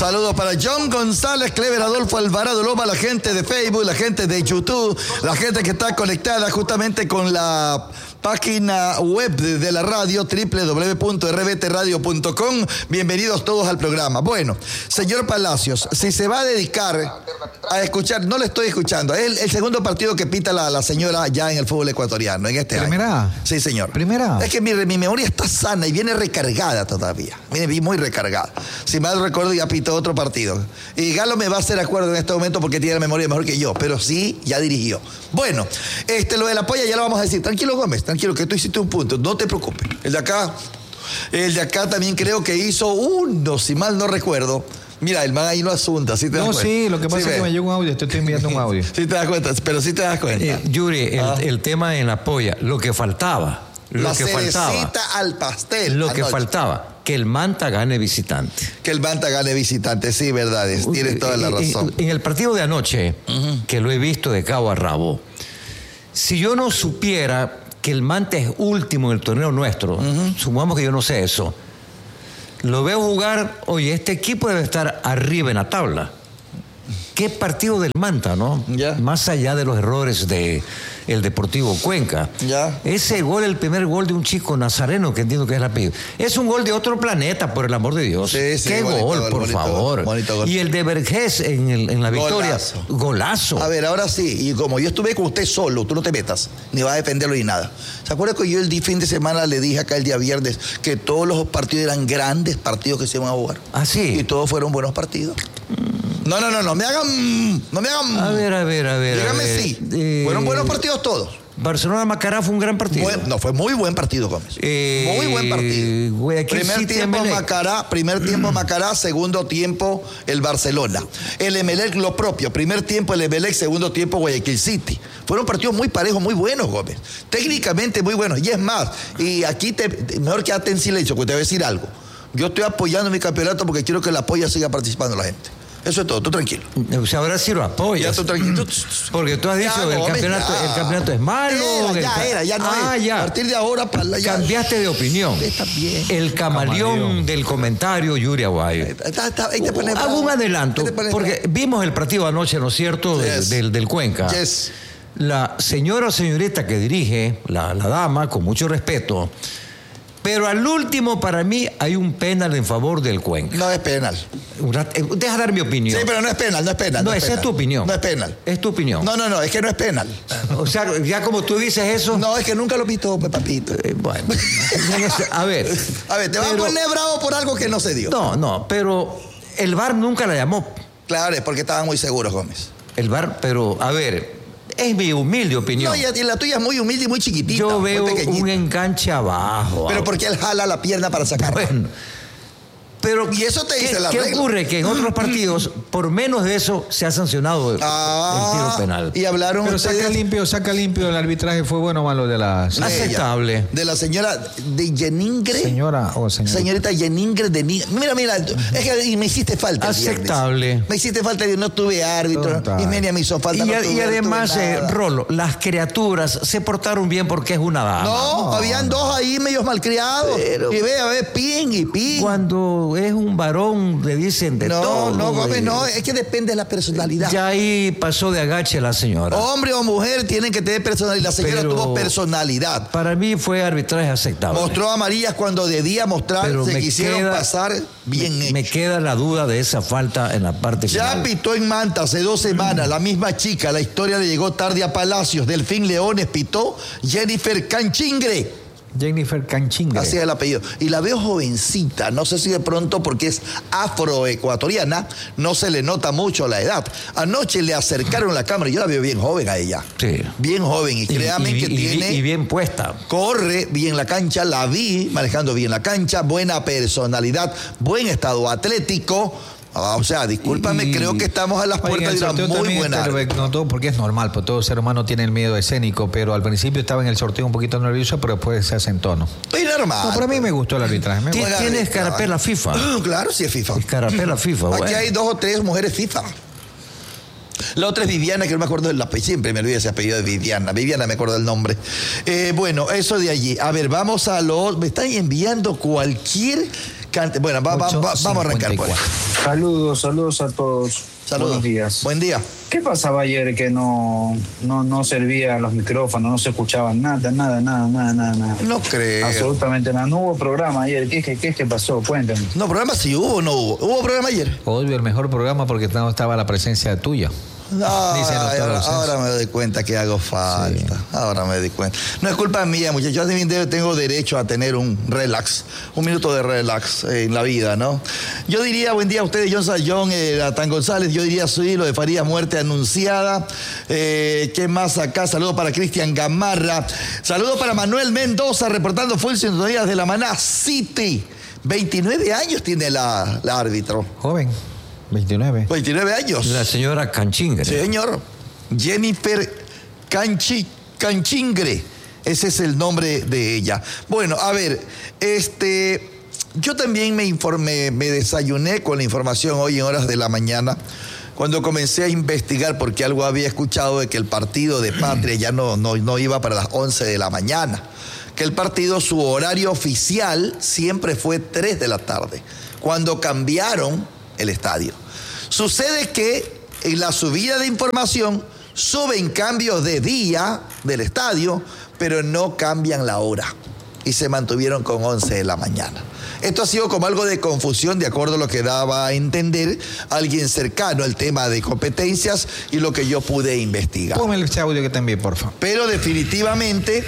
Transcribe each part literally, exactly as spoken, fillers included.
Saludos para John González, Clever Adolfo Alvarado Loma, la gente de Facebook, la gente de YouTube, la gente que está conectada justamente con la página web de, de la radio, doble u doble u doble u punto r b t radio punto com. Bienvenidos todos al programa. Bueno, señor Palacios, si se va a dedicar a escuchar, no le estoy escuchando, es el, el segundo partido que pita la, la señora ya en el fútbol ecuatoriano, en este ¿Primera? año. Sí, señor. ¿Primera? Es que mi, mi memoria está sana y viene recargada todavía, viene muy recargada. Si mal recuerdo, ya pitó otro partido. Y Galo me va a hacer acuerdo en este momento porque tiene la memoria mejor que yo, pero sí, ya dirigió. Bueno, este, lo de la polla ya lo vamos a decir. Tranquilo, Gómez, tranquilo, que tú hiciste un punto, no te preocupes. El de acá, el de acá también creo que hizo uno, si mal no recuerdo. Mira, el man ahí no asunta, ¿sí te das no, cuenta? sí, lo que pasa ¿Sí es que ves? me llegó un audio, te estoy enviando un audio. Sí te das cuenta, pero sí te das cuenta. Eh, Yuri, el, Ah. el tema en la polla, lo que faltaba, lo La que cerecita faltaba, al pastel. lo que anoche. faltaba, que el Manta gane visitante. Que el Manta gane visitante, sí, verdad, es, tienes toda la En- razón. En, en el partido de anoche, uh-huh. que lo he visto de cabo a rabo, si yo no supiera que el Manta es último en el torneo nuestro, uh-huh. supongamos que yo no sé eso, lo veo jugar, oye, este equipo debe estar arriba en la tabla. ¿Qué partido del Manta, no? Ya. Más allá de los errores de el Deportivo Cuenca. Ya. Ese gol, el primer gol de un chico nazareno, que entiendo que es el apellido, es un gol de otro planeta, por el amor de Dios. Sí, sí, Qué bonito gol, gol, por bonito favor. gol, bonito gol. Y el de Vergés en, el- en la victoria. Golazo. Golazo. A ver, ahora sí, y como yo estuve con usted solo, tú no te metas, ni vas a defenderlo ni nada. ¿Se acuerda que yo el fin de semana le dije acá el día viernes que todos los partidos eran grandes partidos que se iban a jugar? Ah, sí. Y todos fueron buenos partidos. No, no, no, no me hagan, no me hagan. A ver, a ver, a ver. a Dígame ver. sí. Eh, Fueron buenos partidos todos. Barcelona-Macará fue un gran partido. Buen- no, fue muy buen partido, Gómez. Eh, muy buen partido. Guayaquil Primer City, tiempo Emelec. Macará, primer tiempo Macará, segundo tiempo el Barcelona. El Emelec lo propio, primer tiempo el Emelec, segundo tiempo Guayaquil City. Fueron partidos muy parejos, muy buenos, Gómez. Técnicamente muy buenos. Y es más, y aquí te, te- mejor quédate en silencio, porque te voy a decir algo. Yo estoy apoyando mi campeonato porque quiero que la polla siga participando la gente. Eso es todo, tú tranquilo. O sea, ahora sí lo apoyas. Ya tú tranquilo. Porque tú has dicho Ya, que el Gómez, campeonato, ya. el campeonato es malo. Era, el ya ca- era, ya no ah, es. ya. A partir de ahora, para la ya. Cambiaste de opinión. Está bien. El camaleón, Camaleón. del comentario, Yuri Aguayo. Está- está- ahí te pones Hago bravo. un adelanto, Ahí te pones porque bravo. vimos el partido anoche, ¿no es cierto?, del, Yes. del, del Cuenca. Yes. La señora o señorita que dirige, la, la dama, con mucho respeto, pero al último, para mí, hay un penal en favor del Cuenca. No es penal. Un rat- eh, Deja dar mi opinión. Sí, pero no es penal, no es penal. no, es esa penal. es tu opinión. No es penal. Es tu opinión. No, no, no, es que no es penal. O sea, ya como tú dices eso. No, es que nunca lo pitó, pues, papito. eh, bueno, a ver. A ver, te vas pero- a poner bravo por algo que no se dio. No, no, pero el V A R nunca la llamó. Claro, es porque estaban muy seguros, Gómez. El V A R, pero a ver, es mi humilde opinión. No, y y la tuya es muy humilde y muy chiquitita. Yo muy veo pequeñita. un enganche abajo. Pero porque él jala la pierna para sacar. Bueno, pero Y eso te ¿qué, dice la ¿qué regla? ocurre? Que en otros partidos, por menos de eso, se ha sancionado el, Ah, el tiro penal. Y hablaron Pero ustedes saca limpio, saca limpio, el arbitraje fue bueno o malo de la de ella, Aceptable. de la señora de Yeningre. señora o señora. Señorita Yeningre de Ni- Mira, mira, es que y me hiciste falta. el viernes. Aceptable. Me hiciste falta, yo no tuve árbitro. Tonta. Y Menia me hizo falta. Y, no a- tuve- y no tuve además, eh, nada. Rolo, las criaturas se portaron bien porque es una dama. No, habían dos ahí medios malcriados. Pero- y ve, a ver, ping y ping. Cuando es un varón, le dicen de No, todo. no, Gómez, eh. no, es que depende de la personalidad. Ya ahí pasó de agache la señora. Hombre o mujer tienen que tener personalidad. La señora Pero- tuvo personalidad. Para mí fue arbitraje aceptable. Mostró amarillas cuando debía mostrar, Pero se me quisieron queda- pasar bien me, me hecho. queda la duda de esa falta en la parte Ya final. pitó en Manta hace dos semanas, la misma chica, la historia le llegó tarde a Palacios, Delfín Leones pitó Jennifer Canchingre. Jennifer Canchingre. Así es el apellido. Y la veo jovencita, no sé si de pronto porque es afroecuatoriana, no se le nota mucho la edad. Anoche le acercaron la cámara y yo la veo bien joven a ella. Sí. Bien joven. Y Y- créame y- que y- tiene... y bien puesta. Corre bien la cancha, la vi manejando bien la cancha, buena personalidad, buen estado atlético. Ah, o sea, discúlpame, Y- creo que estamos a las Oye, en puertas el de una sorteo muy también buena. te- no, todo, porque es normal, pues todo ser humano tiene el miedo escénico, pero al principio estaba en el sorteo un poquito nervioso, pero después se asentó, ¿no? Es normal. No, para mí me gustó el arbitraje. me Ti- gustó. Buena Tiene rica, escarapela ¿eh? FIFA. Claro, sí es FIFA. Escarapela FIFA, Aquí bueno. hay dos o tres mujeres FIFA. La otra es Viviana, que no me acuerdo del apellido, siempre me olvido ese apellido de Viviana. Viviana me acuerdo del nombre. Eh, bueno, eso de allí. A ver, vamos a lo... Me están enviando cualquier Cante. Bueno, va, va, va, vamos a arrancar por ahí. Saludos, saludos a todos. Saludos. Buenos días. Buen día. ¿Qué pasaba ayer que no, no, no servían los micrófonos, no se escuchaban nada, nada, nada, nada, nada? nada? No creo. Absolutamente nada. No hubo programa ayer. ¿Qué, qué, qué es que pasó? Cuéntame. No, programa sí hubo o no hubo. ¿Hubo programa ayer? Obvio, el mejor programa porque no estaba la presencia tuya. No, Dice ay, ahora, doctor ahora me doy cuenta que hago falta. Sí. Ahora me doy cuenta. No es culpa mía, muchachos. Yo también tengo derecho a tener un relax, un minuto de relax en la vida, ¿no? Yo diría, buen día a ustedes, John Sayón, eh, Tan González. Yo diría, sí, lo de Farías, muerte anunciada. Eh, ¿Qué más acá? Saludos para Cristian Gamarra. Saludos para Manuel Mendoza, reportando full sintonía de la Maná City. veintinueve años tiene la, la árbitro. Joven. veintinueve. veintinueve años. La señora Canchingre. Sí, señor. Jennifer Canchi, Canchingre. Ese es el nombre de ella. Bueno, a ver, este, yo también me informé, me desayuné con la información hoy en horas de la mañana, cuando comencé a investigar, porque algo había escuchado de que el partido de Patria ya no, no, no iba para las once de la mañana. Que el partido, su horario oficial siempre fue tres de la tarde, cuando cambiaron el estadio. Sucede que en la subida de información suben cambios de día del estadio, pero no cambian la hora. Y se mantuvieron con once de la mañana. Esto ha sido como algo de confusión, de acuerdo a lo que daba a entender alguien cercano al tema de competencias y lo que yo pude investigar. Ponme el audio que te envié, por favor. Pero definitivamente,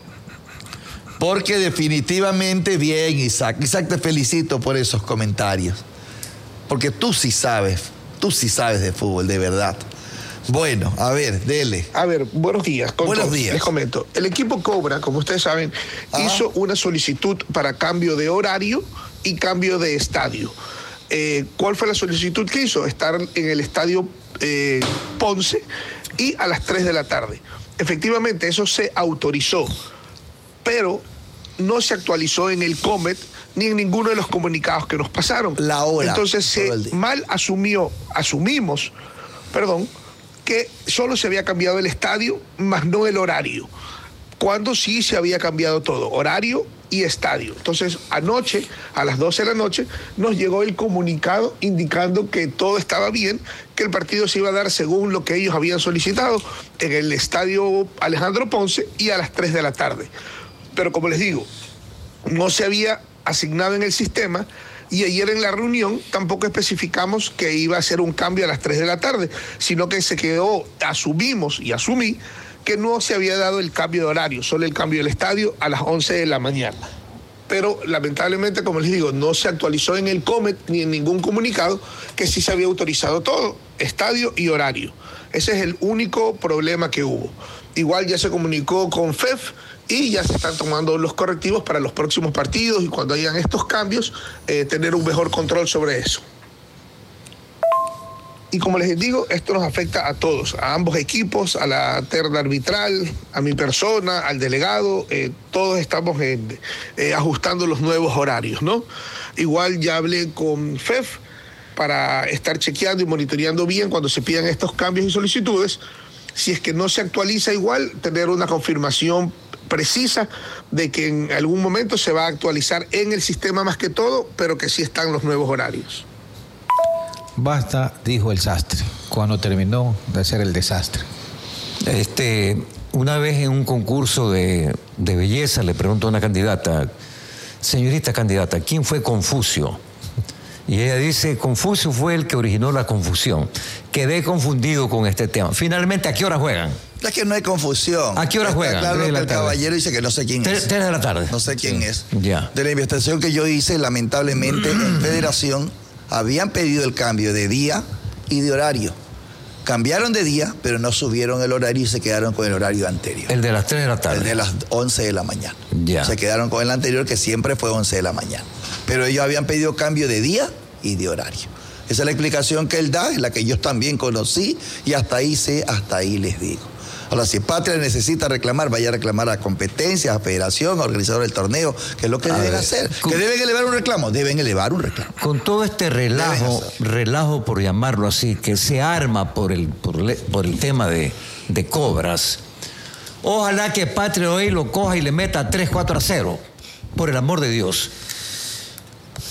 porque definitivamente, bien, Isaac. Isaac, te felicito por esos comentarios. Porque tú sí sabes, tú sí sabes de fútbol, de verdad. Bueno, a ver, dele. A ver, buenos días. Con buenos todos. días. Les comento. El equipo Cobra, como ustedes saben, Ajá. hizo una solicitud para cambio de horario y cambio de estadio. Eh, ¿Cuál fue la solicitud que hizo? Estar en el estadio eh, Ponce y a las tres de la tarde. Efectivamente, eso se autorizó, pero no se actualizó en el Comet ni en ninguno de los comunicados que nos pasaron. La hora. Entonces se mal asumió, asumimos, perdón, que solo se había cambiado el estadio, más no el horario. Cuando sí se había cambiado todo, horario y estadio. Entonces, anoche, a las doce de la noche, nos llegó el comunicado indicando que todo estaba bien, que el partido se iba a dar según lo que ellos habían solicitado en el estadio Alejandro Ponce y a las tres de la tarde. Pero como les digo, no se había asignado en el sistema y ayer en la reunión tampoco especificamos que iba a ser un cambio a las tres de la tarde, sino que se quedó, asumimos y asumí que no se había dado el cambio de horario, solo el cambio del estadio a las once de la mañana. Pero lamentablemente, como les digo, no se actualizó en el Comet ni en ningún comunicado que sí se había autorizado todo, estadio y horario. Ese es el único problema que hubo. Igual ya se comunicó con F E F y ya se están tomando los correctivos para los próximos partidos y cuando hayan estos cambios, eh, tener un mejor control sobre eso. Y como les digo, esto nos afecta a todos, a ambos equipos, a la terna arbitral, a mi persona, al delegado, eh, todos estamos en, eh, ajustando los nuevos horarios, ¿no? Igual ya hablé con F E F para estar chequeando y monitoreando bien cuando se pidan estos cambios y solicitudes. Si es que no se actualiza igual, tener una confirmación precisa de que en algún momento se va a actualizar en el sistema más que todo, pero que sí están los nuevos horarios. Basta, dijo el sastre, cuando terminó de hacer el desastre. Este, una vez en un concurso de, de belleza le preguntó a una candidata, señorita candidata, ¿quién fue Confucio? Y ella dice, Confucio fue el que originó la confusión. Quedé confundido con este tema. Finalmente, ¿a qué hora juegan? Es que no hay confusión. ¿A qué hora Está juegan? Claro que el tarde. caballero dice que no sé quién tres, es. Tres de la tarde. No sé quién sí. es. Ya. De la investigación que yo hice, lamentablemente, en Federación habían pedido el cambio de día y de horario. Cambiaron de día, pero no subieron el horario y se quedaron con el horario anterior. El de las tres de la tarde. El de las once de la mañana. Ya. Se quedaron con el anterior, que siempre fue once de la mañana. Pero ellos habían pedido cambio de día y de horario. Esa es la explicación que él da, es la que yo también conocí y hasta ahí sé, hasta ahí les digo. Ahora, si Patria necesita reclamar, vaya a reclamar a competencias, a federación, a organizador del torneo, que es lo que a deben ver, hacer. Con, ¿Que deben elevar un reclamo? Deben elevar un reclamo. Con todo este relajo, relajo por llamarlo así, que se arma por el, por, le, por el tema de, de Cobras, ojalá que Patria hoy lo coja y le meta tres, cuatro a cero, por el amor de Dios.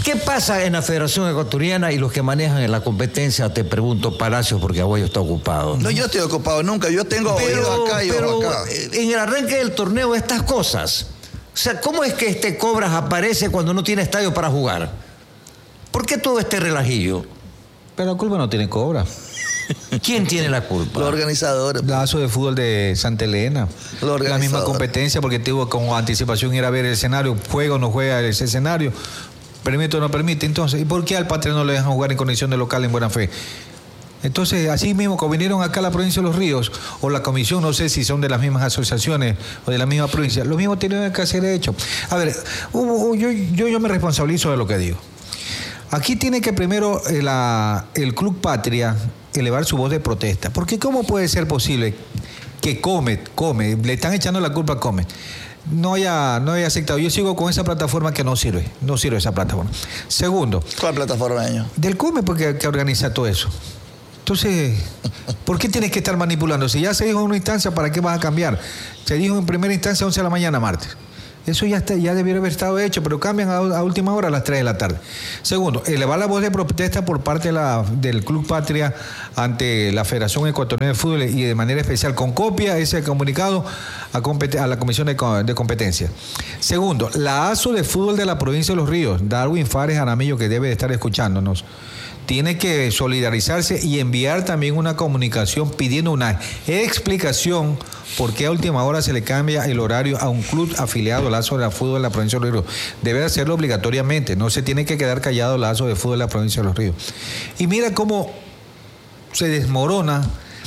¿Qué pasa en la Federación Ecuatoriana y los que manejan en la competencia? Te pregunto, Palacios, porque Aguayo está ocupado. No, yo estoy ocupado nunca. Yo tengo oído acá y pero ojo acá. En el arranque del torneo, estas cosas. O sea, ¿cómo es que este Cobras aparece cuando no tiene estadio para jugar? ¿Por qué todo este relajillo? Pero la culpa no tiene Cobra. ¿Quién tiene la culpa? Los organizadores. Lazo de fútbol de Santa Elena. La misma competencia, porque tuvo con anticipación ir a ver el escenario. ¿Juega o no juega ese escenario? ¿Permite o no permite? Entonces, ¿y por qué al Patria no le dejan jugar en condición de local en buena fe? Entonces, así mismo, como vinieron acá a la provincia de Los Ríos, o la comisión, no sé si son de las mismas asociaciones o de la misma provincia, lo mismo tienen que hacer hecho. A ver, yo, yo, yo me responsabilizo de lo que digo. Aquí tiene que primero eh, la, el Club Patria elevar su voz de protesta. Porque ¿cómo puede ser posible que Comet, Come, le están echando la culpa a Comet, no haya, no haya aceptado? Yo sigo con esa plataforma que no sirve, no sirve esa plataforma. Segundo. ¿Cuál plataforma, año? Del Comet, porque que organiza todo eso. Entonces, ¿por qué tienes que estar manipulando? Si ya se dijo en una instancia, ¿para qué vas a cambiar? Se dijo en primera instancia once de la mañana, martes. Eso ya, está, ya debiera haber estado hecho, pero cambian a, a última hora a las tres de la tarde. Segundo, elevar la voz de protesta por parte de la, del Club Patria ante la Federación Ecuatoriana de Fútbol y de manera especial con copia ese comunicado a, compet- a la Comisión de, de Competencia. Segundo, la A S O de Fútbol de la Provincia de Los Ríos, Darwin Fares Aramillo, que debe de estar escuchándonos, tiene que solidarizarse y enviar también una comunicación pidiendo una explicación por qué a última hora se le cambia el horario a un club afiliado al Lazo de Fútbol de la Provincia de Los Ríos. Debe hacerlo obligatoriamente, no se tiene que quedar callado el Lazo de Fútbol de la Provincia de Los Ríos. Y mira cómo se desmorona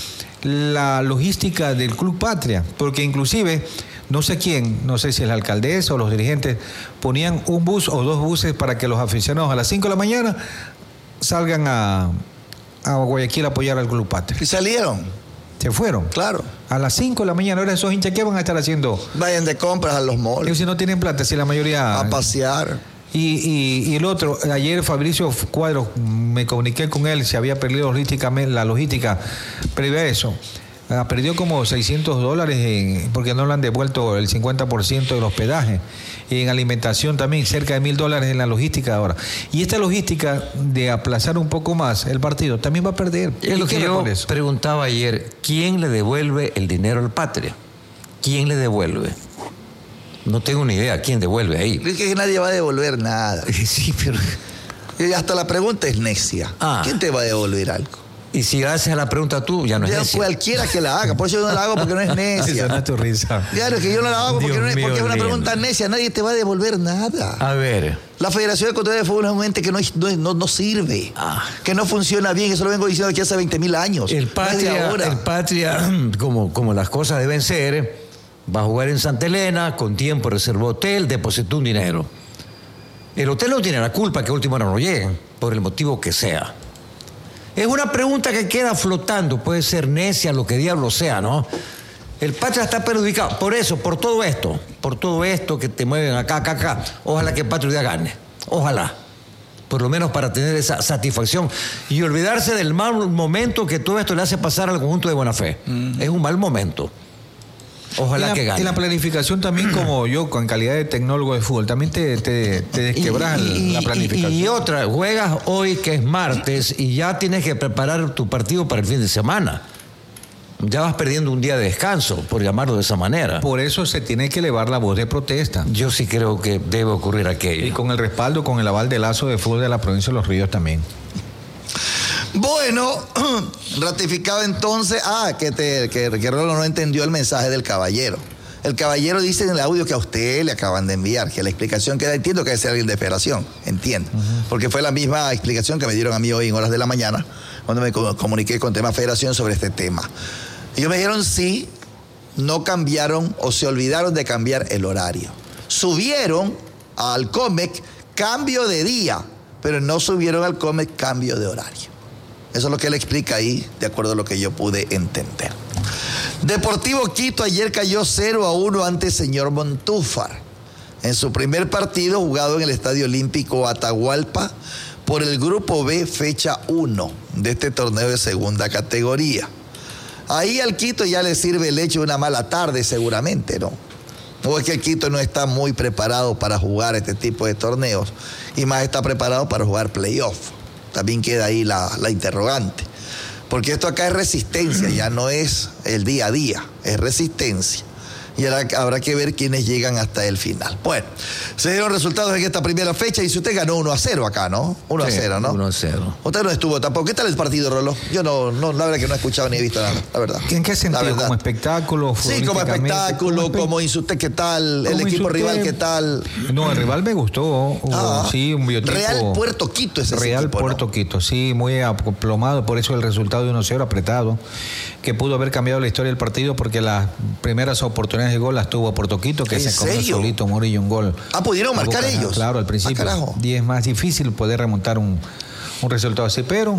la logística del Club Patria, porque inclusive no sé quién, no sé si es la alcaldesa o los dirigentes, ponían un bus o dos buses para que los aficionados a las cinco de la mañana salgan a, a Guayaquil a apoyar al Club Patria. ¿Y salieron? Se fueron. Claro. A las cinco de la mañana, ahora esos hinchas, ¿qué van a estar haciendo? Vayan de compras a los malls. Ellos si no tienen plata, si la mayoría... A pasear. Y, y, y el otro, ayer Fabricio Cuadros, me comuniqué con él, se había perdido logísticamente, la logística previa a eso. Ha perdido como seiscientos dólares en, porque no le han devuelto el cincuenta por ciento del hospedaje. Y en alimentación también, cerca de mil dólares en la logística ahora. Y esta logística de aplazar un poco más el partido también va a perder. Es lo que yo preguntaba ayer, ¿quién le devuelve el dinero al Patria? ¿Quién le devuelve? No tengo ni idea, ¿quién devuelve ahí? Es que nadie va a devolver nada. Sí, pero... Y hasta la pregunta es necia. Ah. ¿Quién te va a devolver algo? Y si haces la pregunta tú, ya no es Ya necia. cualquiera que la haga, por eso yo no la hago porque no es necia. Esa no es tu risa. Claro, que yo no la hago porque, Dios no es, porque mío, es una lindo. pregunta necia. Nadie te va a devolver nada. A ver. La Federación Ecuatoriana de Fútbol es un ente que no, no, no, no sirve, Ah. que no funciona bien. Eso lo vengo diciendo aquí hace veinte mil años. El No es de Patria, ahora. el Patria como, como las cosas deben ser, va a jugar en Santa Elena, con tiempo reservó hotel, depositó un dinero. El hotel no tiene la culpa que a última hora no lleguen, por el motivo que sea. Es una pregunta que queda flotando, puede ser necia, lo que diablo sea, ¿no? El Patria está perjudicado, por eso, por todo esto, por todo esto que te mueven acá, acá, acá. Ojalá que Patria gane, ojalá. Por lo menos para tener esa satisfacción y olvidarse del mal momento que todo esto le hace pasar al conjunto de Buena Fe. Mm. Es un mal momento. Ojalá la, que gane. Y la planificación también, como yo, con calidad de tecnólogo de fútbol, también te, te, te desquebras y, y, la planificación. Y, y otra, juegas hoy que es martes y ya tienes que preparar tu partido para el fin de semana. Ya vas perdiendo un día de descanso, por llamarlo de esa manera. Por eso se tiene que elevar la voz de protesta. Yo sí creo que debe ocurrir aquello. Y con el respaldo, con el aval del Lazo de Fútbol de la Provincia de Los Ríos también. Bueno, ratificado entonces, ah, que, te, que, que Rolo no entendió el mensaje del caballero. El caballero dice en el audio que a usted le acaban de enviar, que la explicación que da, entiendo que es alguien de Federación, entiendo, uh-huh. Porque fue la misma explicación que me dieron a mí hoy en horas de la mañana, cuando me comuniqué con tema Federación sobre este tema. Ellos me dijeron sí, no cambiaron o se olvidaron de cambiar el horario. Subieron al Comec cambio de día, pero no subieron al Comec cambio de horario. Eso es lo que él explica ahí, de acuerdo a lo que yo pude entender. Deportivo Quito ayer cayó cero a uno ante Señor Montúfar en su primer partido jugado en el Estadio Olímpico Atahualpa por el Grupo B, fecha uno de este torneo de segunda categoría. Ahí al Quito ya le sirve el hecho de una mala tarde seguramente, ¿no? ¿O es que el Quito no está muy preparado para jugar este tipo de torneos? Y más está preparado para jugar playoff. También queda ahí la, la interrogante. Porque esto acá es resistencia, ya no es el día a día, es resistencia. Y ahora habrá que ver quiénes llegan hasta el final. Bueno, se dieron resultados en esta primera fecha y si usted ganó uno a cero acá, ¿no? uno a cero, ¿no? uno a cero. Usted no estuvo tampoco. ¿Qué tal el partido, Rolo? Yo no, no, la verdad que no he escuchado ni he visto nada, la verdad. ¿En qué sentido? ¿Como espectáculo? Sí, como espectáculo, como, como Insutec, ¿qué tal? El equipo Insutec, rival, ¿qué tal? No, el rival me gustó. Ah, sí, un biotipo. Real Puerto Quito es ese Real equipo, Puerto ¿no? Quito, sí, muy aplomado, por eso el resultado de uno a cero apretado, que pudo haber cambiado la historia del partido porque las primeras oportunidades de gol las tuvo Puerto Quito, que se comió solito Morillo un gol. Ah, ¿pudieron marcar Boca, ellos? Claro, al principio. Ah, y es más difícil poder remontar un, un resultado así, pero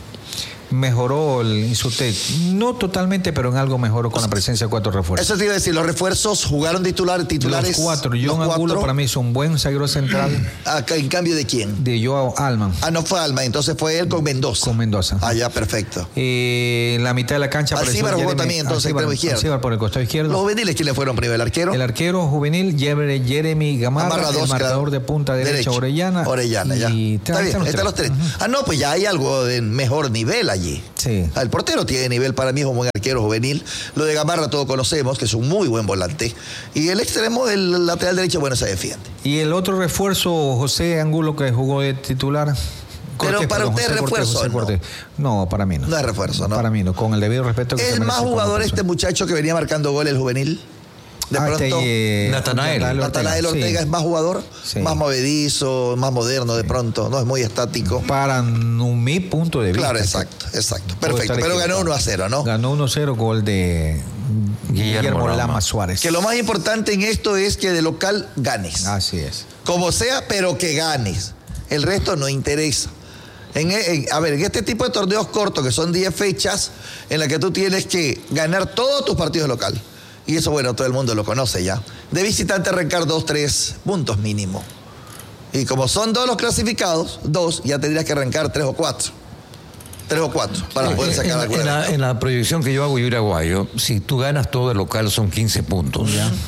mejoró el Insutec. No totalmente, pero en algo mejoró con la presencia de cuatro refuerzos. Eso te iba a decir, los refuerzos jugaron titular, titulares. Los cuatro. John Angulo para mí es un buen zaguero central. Acá, ¿en cambio de quién? De Joao Alman. Ah, no fue Alman, entonces fue él con Mendoza. Con Mendoza. Ah, ya, perfecto. Eh, en la mitad de la cancha apareció Alcíbar jugó Jeremy, también, entonces, Alcíbar, extremo izquierdo. Alcíbar por el costado izquierdo. ¿Los juveniles quiénes fueron primero? ¿El arquero? El arquero juvenil, Jeremy Gamarra, Gamarra el dos, marcador claro. de punta derecha, Derecho. Orellana. Orellana, ya. Y Está bien, están los están los tres. Uh-huh. Ah, no, pues ya hay algo de mejor nivel allí. Sí. El portero tiene nivel, para mí es un buen arquero juvenil. Lo de Gamarra todos conocemos, que es un muy buen volante. Y el extremo, el lateral derecho, bueno, se defiende. Y el otro refuerzo, José Angulo, que jugó de titular. Pero Cortés, para perdón, usted José refuerzo, Cortés, José ¿no? Cortés. No, para mí no. No es refuerzo, ¿no? Para mí no, con el debido respeto que se ¿Es merece más como jugador persona. este muchacho que venía marcando gol, el juvenil? De Ah, pronto, este, eh, Natanael. Natanael Ortega sí. es más jugador, Sí. más movedizo, más moderno de pronto, no es muy estático. Para mi punto de vista. Claro, exacto, exacto. Puedo Perfecto, estar pero ganó equivocado. uno a cero, ¿no? Ganó uno a cero, gol de Guillermo, Guillermo Lama. Lama Suárez. Que lo más importante en esto es que de local ganes. Así es. Como sea, pero que ganes. El resto no interesa. En, en- a ver, en este tipo de torneos cortos, que son diez fechas, en las que tú tienes que ganar todos tus partidos de local. Y eso, bueno, todo el mundo lo conoce ya. De visitante arrancar dos, tres puntos mínimo. Y como son dos los clasificados, dos, ya tendrías que arrancar tres o cuatro. Tres o cuatro, para poder En- sacar en, alguna. en la, en la proyección que yo hago, Yuri Aguayo, si tú ganas todo el local son quince puntos.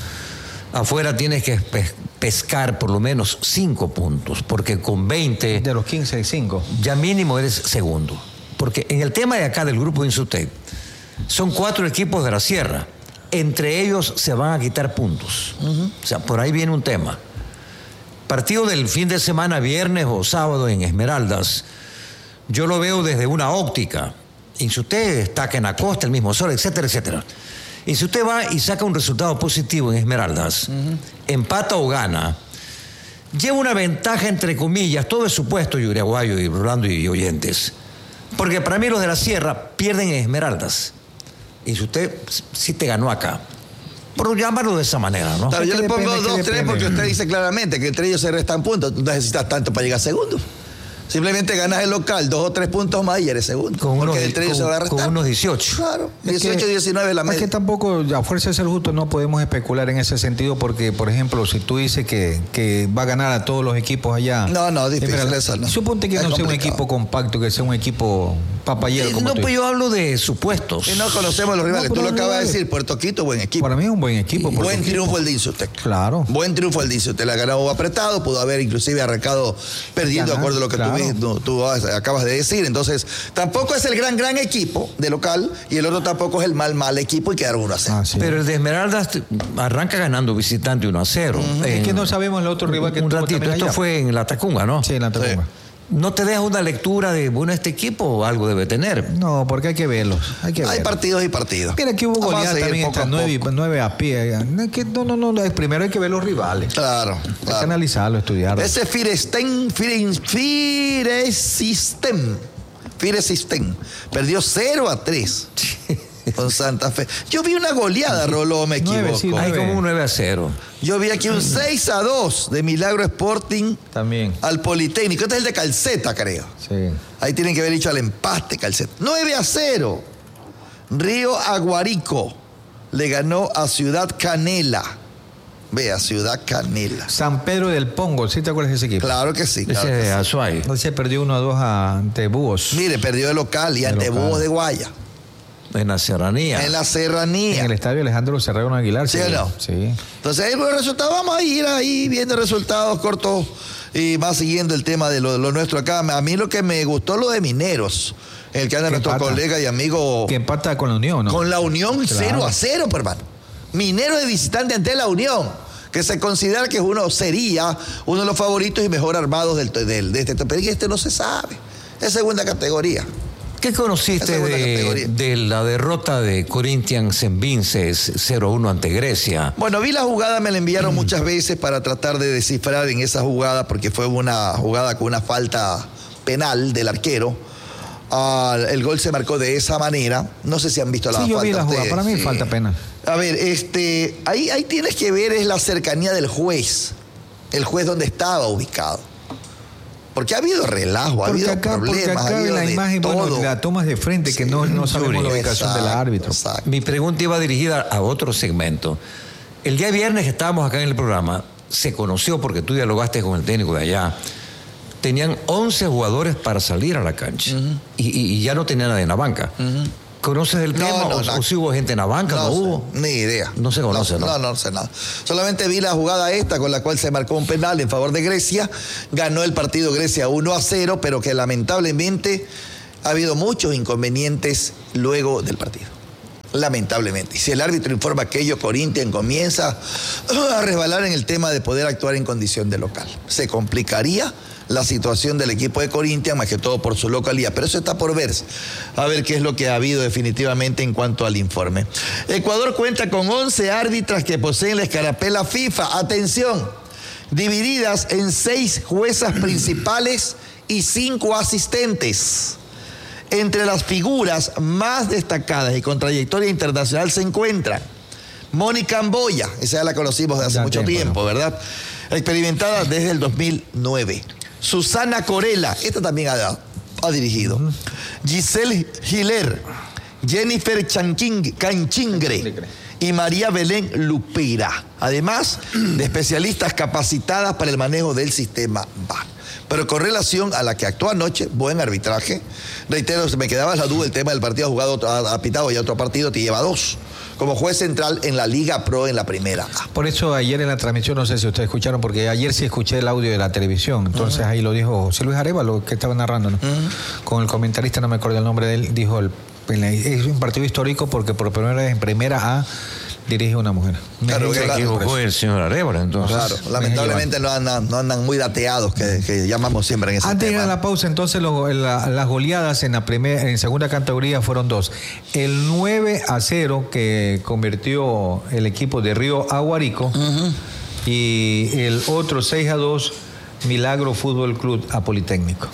Afuera tienes que pe- pescar por lo menos cinco puntos, porque con veinte De los quince y cinco. ya mínimo eres segundo. Porque en el tema de acá del grupo Insutec, son cuatro equipos de la Sierra. Entre ellos se van a quitar puntos. O sea, por ahí viene un tema. Partido del fin de semana, viernes o sábado en Esmeraldas, yo lo veo desde una óptica. Insutec está en la costa, el mismo sol, etcétera, etcétera. Y si usted va y saca un resultado positivo en Esmeraldas, empata o gana, lleva una ventaja entre comillas, todo es supuesto, Yuri Aguayo y Rolando y oyentes. Porque para mí los de la Sierra pierden en Esmeraldas. Y si usted sí te ganó acá, por llamarlo de esa manera, ¿no? Claro, yo Es que le pongo depende, es que dos, tres, depende. porque usted dice claramente que entre ellos se restan puntos. No necesitas tanto para llegar segundo. Simplemente ganas el local, dos o tres puntos más y eres segundo. Con unos, porque entre ellos se va a con, restar. con unos dieciocho. Claro, Es que- dieciocho, diecinueve la Es media. que tampoco, a fuerza de ser justo, no podemos especular en ese sentido, porque, por ejemplo, si tú dices que, que va a ganar a todos los equipos allá. No, no, difícil Espera, eso, no. Suponte que Es no sea un complicado. equipo compacto, que sea un equipo papayero. Eh, como no, tú pues dices. yo hablo de supuestos. Y no conocemos los rivales. No, Tú pero lo acabas de rivales. decir, Puerto Quito, buen equipo. Para mí es un buen equipo. por Buen su triunfo equipo. el de Insutec. Claro. Buen triunfo el de Insutec. La ganó apretado, pudo haber inclusive arrancado perdiendo, de Ganar, acuerdo a lo que claro. tú, ves- no, tú acabas de decir. Entonces, tampoco es el gran, gran equipo de local y el otro tampoco es el mal, mal equipo y quedaron uno a cero. Ah, sí. Pero el de Esmeraldas te- arranca ganando visitante uno a cero. Es que En- no sabemos el otro rival que un tuvo ratito, también esto allá. fue en la Tacunga, ¿no? Sí, en la Tacunga. ¿No te deja una lectura de, bueno, este equipo algo debe tener? No, porque hay que verlos. Hay que Hay verlos. partidos y partidos. Mira que hubo Vamos a goleada seguir también poco a estas nueve, poco. nueve a pie. No, que- no, no, no, primero hay que ver los rivales. Claro, Hay que claro. analizarlo, estudiarlo. Ese Firesten, Firen- Firesistem, Firesistem, perdió cero a tres con Santa Fe. Yo vi una goleada, Roló, me Nueve, equivoco. sí, Hay nueve. como un nueve a cero. Yo vi aquí un seis a dos de Milagro Sporting También. al Politécnico. Este es el de Calceta, creo. Sí. Ahí tienen que haber dicho al empate, Calceta. nueve a cero. Río Aguarico le ganó a Ciudad Canela. Vea, Ciudad Canela. San Pedro del Pongo, ¿sí te acuerdas de ese equipo? Claro que sí. Claro Ese que de sí. Azuay. Se perdió uno a dos ante Búhos. Mire, perdió de local y De ante local. Búhos de Guaya. En la serranía. En la serranía. En el estadio Alejandro Serrano Aguilar. ¿Sí o no? Sí. Entonces, ahí los resultados, vamos a ir ahí viendo resultados cortos y más siguiendo el tema de lo, lo nuestro acá. A mí lo que me gustó lo de Mineros, el que anda nuestro empata. colega y amigo. Que empata con la Unión, ¿no? Con la Unión Claro. cero a cero, pues, hermano. Mineros de visitante ante la Unión, que se considera que uno sería uno de los favoritos y mejor armados del, del, de este. Pero este no se sabe. Es segunda categoría. ¿Qué conociste Esa es buena de, categoría. de la derrota de Corinthians en Vinces cero uno ante Grecia? Bueno, vi la jugada, me la enviaron muchas veces para tratar de descifrar en esa jugada, porque fue una jugada con una falta penal del arquero. Ah, el gol se marcó de esa manera. No sé si han visto la Sí, falta. yo vi la jugada. ustedes. Para mí Sí. falta pena. A ver, este, ahí, ahí tienes que ver es la cercanía del juez. El juez donde estaba ubicado. Porque ha habido relajo, ha Porque habido acá, porque problemas, ha acá habido la de imagen, todo. bueno, la tomas de frente, que no, no sabemos la ubicación del Exacto, árbitro. exacto. Mi pregunta iba dirigida a otro segmento. El día viernes que estábamos acá en el programa, se conoció, porque tú dialogaste con el técnico de allá, tenían once jugadores para salir a la cancha. Uh-huh. y, y, y ya no tenían nadie en la banca. Uh-huh. ¿Conoces el No, tema? no, o, no. o si hubo gente en la banca? ¿No, No sé, hubo? ni idea. No se conoce, ¿no? No, no, no sé nada. Solamente vi la jugada esta con la cual se marcó un penal en favor de Grecia. Ganó el partido Grecia uno a cero, pero que lamentablemente ha habido muchos inconvenientes luego del partido. Lamentablemente. Y si el árbitro informa que ello, Corinthians comienza a resbalar en el tema de poder actuar en condición de local. Se complicaría la situación del equipo de Corinthians, más que todo por su localidad. Pero eso está por verse. A ver qué es lo que ha habido definitivamente en cuanto al informe. Ecuador cuenta con once árbitras que poseen la escarapela FIFA. Atención, divididas en seis juezas principales y cinco asistentes. Entre las figuras más destacadas y con trayectoria internacional se encuentran Mónica Amboya, esa ya la conocimos de hace Ya mucho tiempo, tiempo, ¿no? ¿verdad? Experimentada desde el dos mil nueve. Susana Corella, esta también ha, ha dirigido. Uh-huh. Giselle Giler, Jennifer Chanching, Canchingre y María Belén Lupeira. Además de especialistas capacitadas para el manejo del sistema V A R. Pero con relación a la que actuó anoche, buen arbitraje. Reitero, se me quedaba la duda, el tema del partido jugado, ha pitado y otro partido te lleva dos. Como juez central en la Liga Pro en la primera. Por eso ayer en la transmisión, no sé si ustedes escucharon, porque ayer sí escuché el audio de la televisión. Entonces uh-huh. ahí lo dijo José Luis Arevalo, que estaba narrando, ¿no? Uh-huh. Con el comentarista, no me acuerdo el nombre de él, dijo, el, es un partido histórico porque por primera vez en primera A dirige una mujer. Claro, que se equivocó el señor Arevalo, entonces. Claro, lamentablemente no andan, no andan muy dateados, que, que llamamos siempre en ese Antes tema. de la pausa, entonces, lo, la, las goleadas en la primera, en segunda categoría fueron dos. El nueve a cero que convirtió el equipo de Río Aguarico uh-huh. y el otro seis a dos, Milagro Fútbol Club a Politécnico.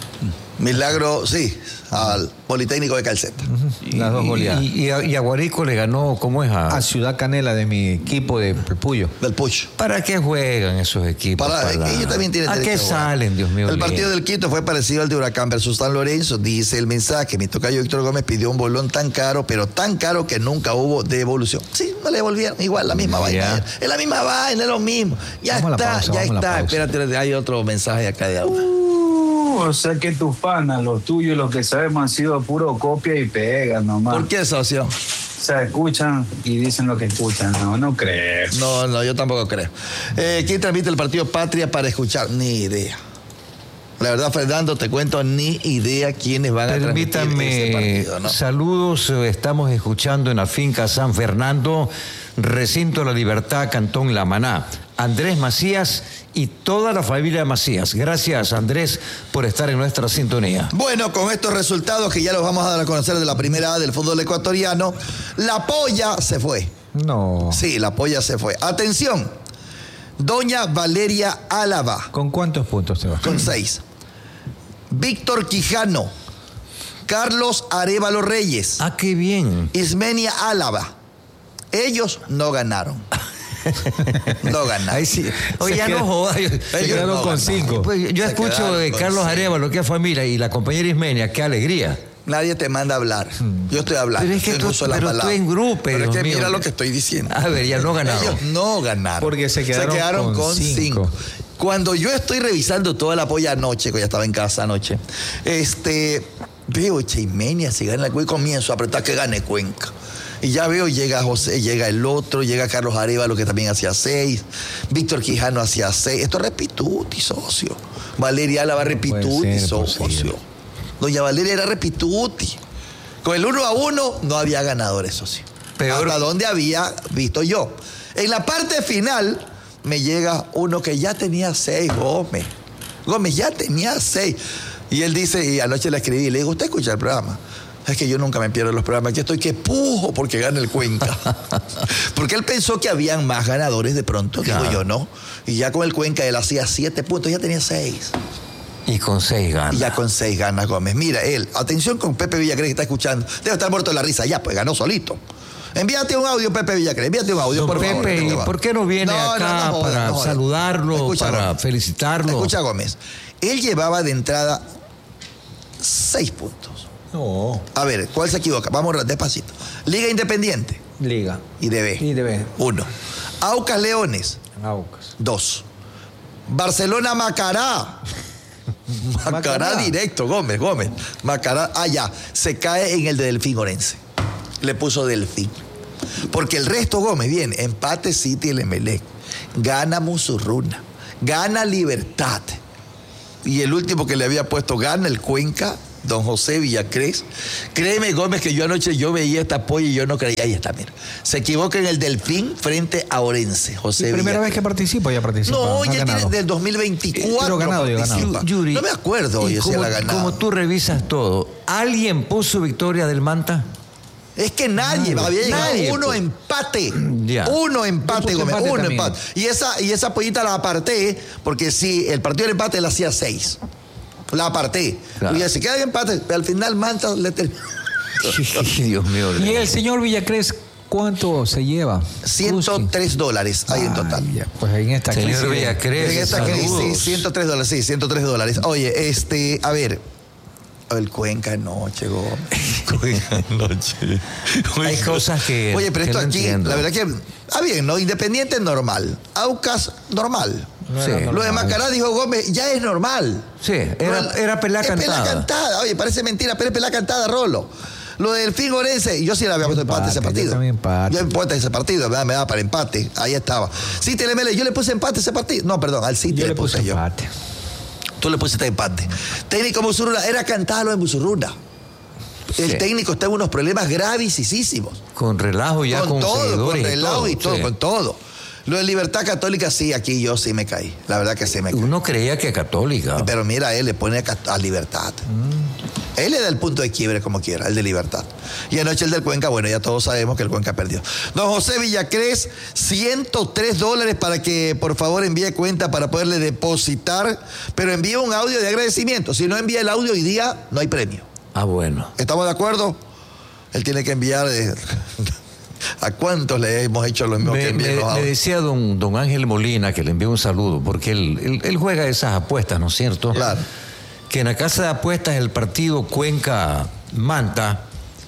Milagro, sí, al Politécnico de Calceta. Uh-huh. Las dos goleadas. Y, y, y Aguarico le ganó, ¿cómo es? A, a Ciudad Canela, de mi equipo de Puyo. Del Puyo. ¿Para qué juegan esos equipos? Para, para... Ellos también tienen ¿A derecho qué salen, Dios mío? El partido del Quito fue parecido al de Huracán versus San Lorenzo. Dice el mensaje, mi tocayo Víctor Gómez pidió un bolón tan caro, pero tan caro que nunca hubo devolución. Sí, no le devolvieron. Igual, la misma vaina. Es la misma vaina, es lo mismo. Ya vamos está, pausa, ya está. Espérate, hay otro mensaje acá de agua. O sea que tus panas, los tuyos, los que sabemos, han sido puro copia y pega nomás. ¿Por qué, socio? O sea, escuchan y dicen lo que escuchan. No, no creo. No, no, yo tampoco creo. Eh, ¿Quién transmite el partido Patria para escuchar? Ni idea. La verdad, Fernando, te cuento, ni idea quiénes van a transmitir este partido, ¿no? Saludos, estamos escuchando en la finca San Fernando, Recinto de la Libertad, Cantón La Maná. Andrés Macías y toda la familia Macías. Gracias, Andrés, por estar en nuestra sintonía. Bueno, con estos resultados que ya los vamos a dar a conocer de la primera A del fútbol ecuatoriano, la polla se fue. No. Sí, la polla se fue. Atención, doña Valeria Álava. ¿Con cuántos puntos te va? Con seis. Víctor Quijano, Carlos Arevalo Reyes. Ah, qué bien. Ismenia Álava. Ellos no ganaron. No ganaron. Ahí sí. Oye, ya no jodas. Se quedaron no con ganaron. cinco. Pues yo Se escucho de quedaron Carlos con Arevalo, que es familia, y la compañera Ismenia, qué alegría. Nadie te manda a hablar. Yo estoy hablando. Pero es que yo tú- no uso las pero tú palabras. en grupo, Pero es Dios que mío. mira lo que estoy diciendo. A ver, ya no ganaron. Ellos no ganaron. Porque se quedaron con cinco. Cuando yo estoy revisando toda la polla anoche, que ya estaba en casa anoche, este, veo Cheimenia, si gana el Cuenca, comienzo a apretar que gane Cuenca. Y ya veo, llega José, llega el otro, llega Carlos Arévalo, que también hacía seis, Víctor Quijano hacía seis. Esto es repituti, socio. Valeria Álava repituti, socio. Doña Valeria era repituti. Con el uno a uno no había ganadores, socio. Peor. Hasta donde había visto yo. En la parte final me llega uno que ya tenía seis, Gómez. Gómez ya tenía seis. Y él dice, y anoche le escribí, le digo, ¿usted escucha el programa? Es que yo nunca me pierdo los programas. Aquí estoy que pujo porque gana el Cuenca. Porque él pensó que habían más ganadores de pronto, claro. Digo yo, ¿no? Y ya con el Cuenca él hacía siete puntos, ya tenía seis. Y con seis ganas. Y ya con seis ganas Gómez. Mira, él, atención con Pepe Villacrés que está escuchando. Debe estar muerto de la risa ya, pues ganó solito. Envíate un audio, Pepe Villacrés. Envíate un audio, Don por Pepe, favor. ¿y por qué no viene no, acá no, no joda, para no joda. saludarlo, Escucha, para Gómez. felicitarlo? Escucha, Gómez. Él llevaba de entrada seis puntos. No. A ver, ¿cuál se equivoca? Vamos despacito. Liga Independiente. Liga. Y D B. Y D B. Uno. Aucas Leones. Aucas. Dos. Barcelona Macará. Macará, Macará directo, Gómez, Gómez. Macará, ah, ya. Se cae en el de Delfín Orense. Le puso Delfín. Porque el resto, Gómez, bien, empate City el Emelec. Gana Musurruna. Gana Libertad. Y el último que le había puesto, gana el Cuenca, don José Villacrés. Créeme, Gómez, que yo anoche yo veía esta polla y yo no creía. Ahí está, mira. Se equivoca en el Delfín frente a Orense, José ¿La primera Villacrés. vez que participa ya participa? No, ha ya ganado. tiene del dos mil veinticuatro. Pero ganado, yo ganado. Yuri, no me acuerdo, oye, si como, la ganado. como tú revisas todo, ¿alguien puso victoria del Manta? Es que nadie, Nadie, había llegado nadie, uno pues. empate. Ya. Uno empate, Yo puse Gómez, empate uno también. empate. Y esa, y esa pollita la aparté, porque si el partido del empate la hacía seis. La aparté. Claro. Y si queda en empate, al final Manta le terminó. Dios mío. ¿Y el señor Villacrés cuánto se lleva? ciento tres dólares hay en total. Ay, ya, pues en esta Señor crisis- Villacrés, En esta crisis, saludos. sí, ciento tres dólares, sí, ciento tres dólares. Oye, este, a ver. El Cuenca anoche, Gómez. Cuenca anoche. Hay cosas que. Oye, pero que esto no aquí, entiendo. la verdad que. Ah, bien, ¿no? Independiente normal. Aucas normal. No Sí. era Lo de normal. Macará, dijo Gómez, ya es normal. Sí, era, No, era pelá es cantada. pelá cantada. Oye, parece mentira, pero es pelá cantada, Rolo. Lo del Delfín Orense, yo sí le había puesto empate, Empate, ese partido. yo también empate. Yo empate ese partido, ¿verdad? Me daba para empate. Ahí estaba. City L M L, yo le puse empate a ese partido. No, perdón, al City Yo le le puse, puse yo. empate. Tú le pusiste empate. Técnico Musurruna, era cantada lo de Musurruna. El Sí. técnico está en unos problemas gravísimos. Con relajo ya con, con todo, con seguidores relajo y todo, sí. con todo. Lo de Libertad Católica, sí, aquí yo sí me caí. La verdad que sí me caí. Uno creía que católica. Pero mira, él le pone a, Cat- a Libertad. Él le da el punto de quiebre como quiera, el de Libertad. Y anoche el del Cuenca, bueno, ya todos sabemos que el Cuenca perdió. Don José Villacrés, ciento tres dólares para que por favor envíe cuenta para poderle depositar, pero envíe un audio de agradecimiento. Si no envía el audio hoy día, no hay premio. Ah, bueno. ¿Estamos de acuerdo? Él tiene que enviar... eh, ¿A cuántos le hemos hecho lo mismo que Me, envíen me- los me audios? decía don, don Ángel Molina, que le envió un saludo, porque él, él, él juega esas apuestas, ¿no es cierto? Claro. Que en la casa de apuestas el partido Cuenca-Manta,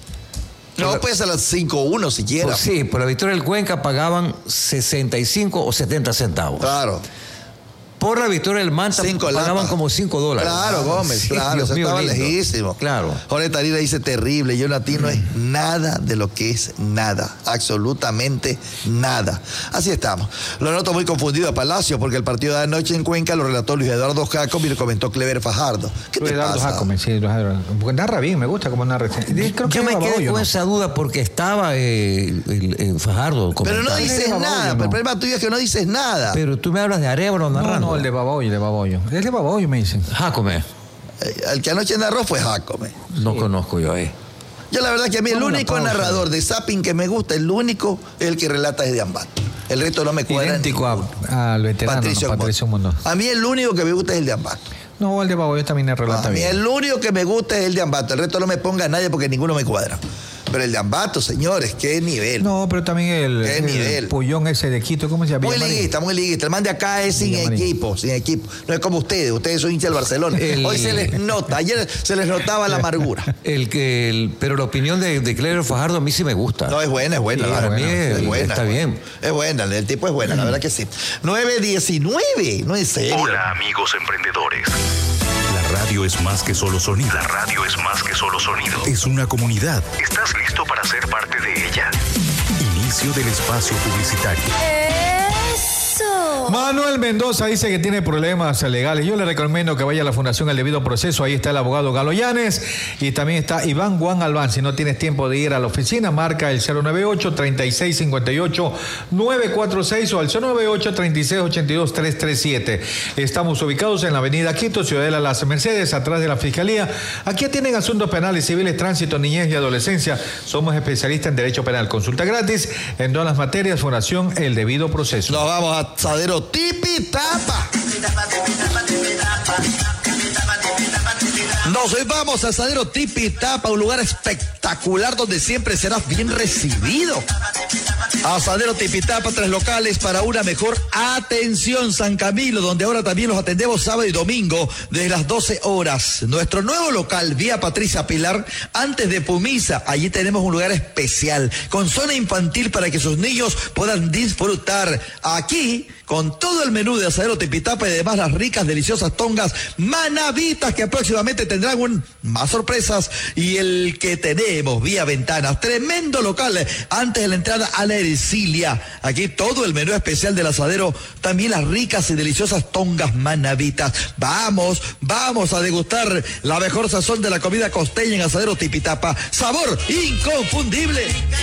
No, puede ser las cinco uno si quiera. pues sí, por la victoria del Cuenca pagaban sesenta y cinco o setenta centavos. Claro. Por la victoria del Manta Cinco pagaban lapas. como cinco dólares. Claro, Gómez, Sí, claro, Dios eso mío, estaba lindo. lejísimo. Claro. Jorge Tarira dice terrible, Jonathan no es nada de lo que es nada, absolutamente nada. Así estamos. Lo noto muy confundido a Palacio porque el partido de anoche en Cuenca lo relató Luis Eduardo Jacome y lo comentó Clever Fajardo. ¿Qué te Eduardo pasa? Jacome, sí, Luis Eduardo. Porque narra bien, me gusta cómo narra. Creo que Yo me era quedé Babollo, con ¿no? esa duda porque estaba eh, el, el Fajardo Pero no comentando. dices Babollo, nada, no. pero el problema tuyo es que no dices nada. Pero tú me hablas de Arevalo No, narrando. no, el de Babollo, el de Babollo. Es de Babollo, me dicen. Jacome. Eh, El que anoche narró fue Jacome. No conozco yo ahí. Yo la verdad que a mí el Vamos a una único pausa. narrador de Zapping que me gusta, el único, es el que relata es de Ambato. El resto no me cuadra. Idéntico a- al veterano, Patricio, ¿no? Patricio Mundo. A mí el único que me gusta es el de Ambato. No, el de Babollo también le relata A mí bien. el único que me gusta es el de Ambato. El resto no me ponga a nadie porque ninguno me cuadra. Pero el de Ambato, señores, qué nivel. No, pero también el, ¿Qué el nivel? Pullón ese de Quito, ¿cómo se llama? Muy Villamarín. liguista, muy liguista. El man de acá es sin Villamarín. equipo, sin equipo. No es como ustedes. Ustedes son hinchas del Barcelona. El- Hoy se les nota. Ayer se les notaba la amargura. El que, el- pero la opinión de, de Clever Fajardo a mí sí me gusta. No, es buena, es buena. Sí, la para verdad. mí es- es buena. está es buena. bien. Es buena, el tipo es buena, la verdad que sí. nueve diecinueve, no en serio. Hola amigos emprendedores. La radio es más que solo sonido. La radio es más que solo sonido. Es una comunidad. ¿Estás listo para ser parte de ella? Inicio del espacio publicitario. Manuel Mendoza dice que tiene problemas legales. Yo le recomiendo que vaya a la Fundación El Debido Proceso. Ahí está el abogado Galo Llanes y también está Iván Juan Albán. Si no tienes tiempo de ir a la oficina, marca el cero nueve ocho, treinta y seis cincuenta y ocho, nueve cuatro seis o al cero nueve ocho, treinta y seis ochenta y dos, trescientos treinta y siete. Estamos ubicados en la avenida Quito, Ciudadela Las Mercedes, atrás de la Fiscalía. Aquí tienen asuntos penales, civiles, tránsito, niñez y adolescencia. Somos especialistas en derecho penal. Consulta gratis en todas las materias. Fundación El Debido Proceso. Nos vamos a Asadero Tipitapa. Nos vamos a Asadero Tipitapa, un lugar espectacular donde siempre serás bien recibido. Asadero Tipitapa, tres locales para una mejor atención. San Camilo, donde ahora también los atendemos sábado y domingo desde las doce horas. Nuestro nuevo local, vía Patricia Pilar, antes de Pumisa. Allí tenemos un lugar especial con zona infantil para que sus niños puedan disfrutar. Aquí, con todo el menú de Asadero Tipitapa y además las ricas, deliciosas tongas manavitas que próximamente tendrán un, más sorpresas. Y el que tenemos vía ventanas, tremendo local antes de la entrada a la Ercilia. Aquí todo el menú especial del asadero, también las ricas y deliciosas tongas manavitas. Vamos, vamos a degustar la mejor sazón de la comida costeña en Asadero Tipitapa. Sabor inconfundible.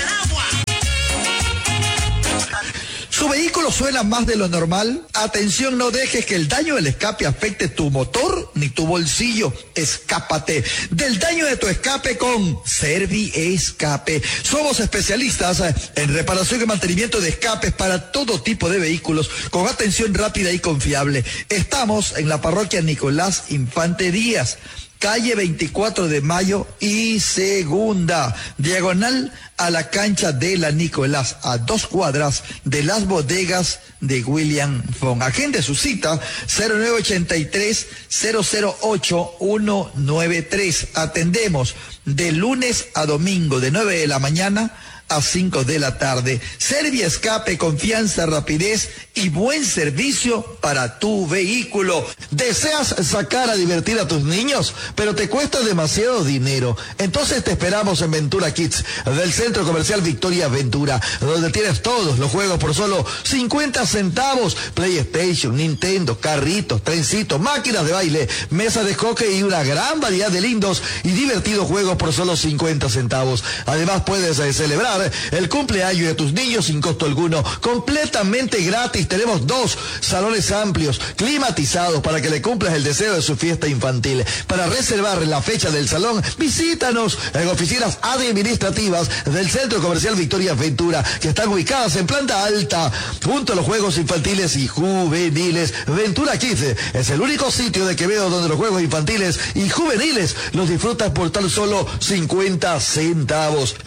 ¿Su vehículo suena más de lo normal? Atención, no dejes que el daño del escape afecte tu motor ni tu bolsillo. Escápate del daño de tu escape con Servi Escape. Somos especialistas en reparación y mantenimiento de escapes para todo tipo de vehículos con atención rápida y confiable. Estamos en la parroquia Nicolás Infante Díaz, calle veinticuatro de mayo y segunda, diagonal a la cancha de la Nicolás, a dos cuadras de las bodegas de William Fong. Agende su cita cero nueve ochenta y tres, cero cero ocho, uno nueve tres. Atendemos de lunes a domingo de nueve de la mañana a cinco de la tarde. Servi Escape, confianza, rapidez y buen servicio para tu vehículo. ¿Deseas sacar a divertir a tus niños, pero te cuesta demasiado dinero? Entonces te esperamos en Ventura Kids del Centro Comercial Victoria Ventura, donde tienes todos los juegos por solo cincuenta centavos. PlayStation, Nintendo, carritos, trencitos, máquinas de baile, mesa de hockey y una gran variedad de lindos y divertidos juegos por solo cincuenta centavos. Además puedes eh, celebrar el cumpleaños de tus niños sin costo alguno, completamente gratis. Tenemos dos salones amplios, climatizados, para que le cumplas el deseo de su fiesta infantil. Para reservar la fecha del salón, visítanos en oficinas administrativas del Centro Comercial Victoria Ventura, que están ubicadas en planta alta, junto a los juegos infantiles y juveniles. Ventura Kids es el único sitio de Quevedo donde los juegos infantiles y juveniles los disfrutas por tan solo cincuenta centavos.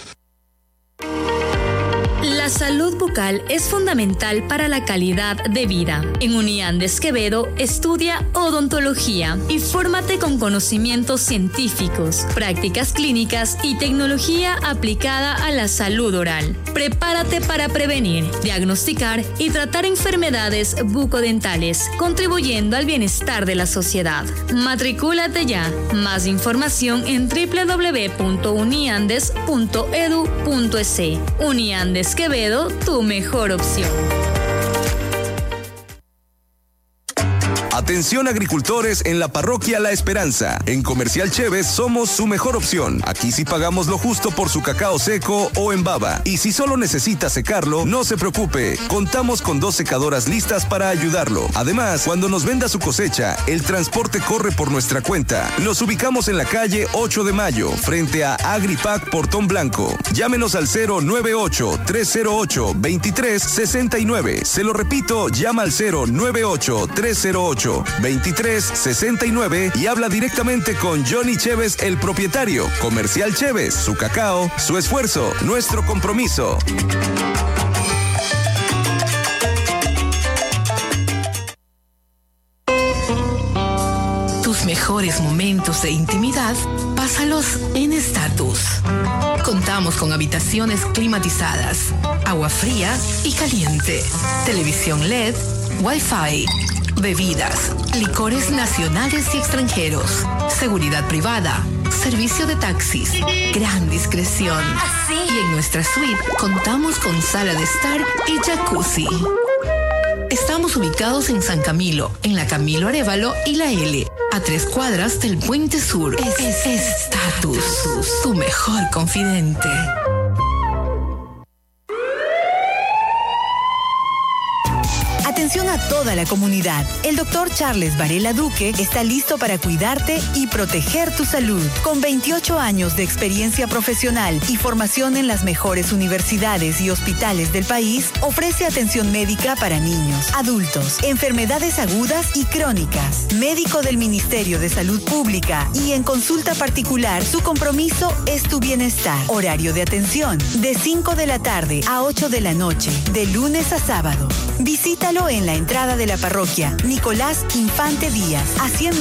La salud bucal es fundamental para la calidad de vida. En Uniandes Quevedo estudia odontología y fórmate con conocimientos científicos, prácticas clínicas y tecnología aplicada a la salud oral. Prepárate para prevenir, diagnosticar y tratar enfermedades bucodentales, contribuyendo al bienestar de la sociedad. Matricúlate ya. Más información en doble u doble u doble u punto uniandes punto e d u punto e s. Uniandes Quevedo, tu mejor opción. Atención agricultores en la parroquia La Esperanza. En Comercial Chévez somos su mejor opción. Aquí sí pagamos lo justo por su cacao seco o en baba. Y si solo necesita secarlo, no se preocupe. Contamos con dos secadoras listas para ayudarlo. Además, cuando nos venda su cosecha, el transporte corre por nuestra cuenta. Nos ubicamos en la calle ocho de mayo, frente a Agripac Portón Blanco. Llámenos al cero nueve ocho, tres cero ocho, veintitrés sesenta y nueve. Se lo repito, llama al cero nueve ocho, tres cero ocho, veintitrés sesenta y nueve y habla directamente con Johnny Chévez, el propietario. Comercial Chévez, su cacao, su esfuerzo, nuestro compromiso. Tus mejores momentos de intimidad, pásalos en Estatus. Contamos con habitaciones climatizadas, agua fría y caliente, televisión L E D, Wi-Fi bebidas, licores nacionales y extranjeros, seguridad privada, servicio de taxis, gran discreción. Y en nuestra suite contamos con sala de estar y jacuzzi. Estamos ubicados en San Camilo, en la Camilo Arévalo y la L, a tres cuadras del Puente Sur. Es Estatus, tu mejor confidente. Atención a toda la comunidad. El doctor Charles Varela Duque está listo para cuidarte y proteger tu salud. Con veintiocho años de experiencia profesional y formación en las mejores universidades y hospitales del país, ofrece atención médica para niños, adultos, enfermedades agudas y crónicas. Médico del Ministerio de Salud Pública y en consulta particular, su compromiso es tu bienestar. Horario de atención de cinco de la tarde a ocho de la noche, de lunes a sábado. Visítalo en la entrada de la parroquia Nicolás Infante Díaz, a cien